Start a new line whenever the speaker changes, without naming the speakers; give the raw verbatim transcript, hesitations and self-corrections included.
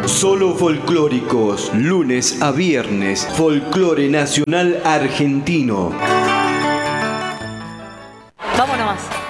Solo folclóricos, lunes a viernes, folclore nacional argentino.
Vámonos.